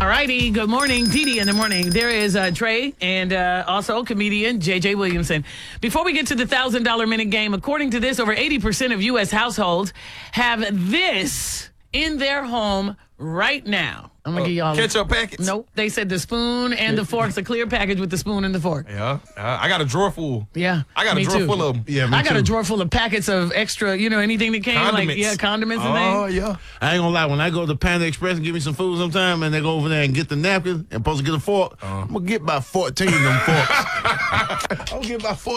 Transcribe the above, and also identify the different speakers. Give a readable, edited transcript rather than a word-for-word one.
Speaker 1: righty. Good morning. Dee in the morning. There is Trey and also comedian J.J. Williamson. Before we get to the $1,000 minute game, according to this, over 80% of U.S. households have this in their home right now. I'm going to give y'all
Speaker 2: ketchup packets?
Speaker 1: Nope. They said the spoon and the fork's a clear package with the spoon and the fork.
Speaker 2: Yeah. I got a drawer full.
Speaker 1: Yeah.
Speaker 2: I got a drawer full of them.
Speaker 3: Yeah,
Speaker 1: I got a drawer full of packets of extra, anything that came.
Speaker 2: Condiments.
Speaker 1: Condiments and things.
Speaker 2: Oh, yeah.
Speaker 3: I ain't gonna lie, when I go to Panda Express and give me some food sometime and they go over there and get the napkin and supposed to get a fork, I'm gonna get about 14 of them forks. I'm gonna get about 14.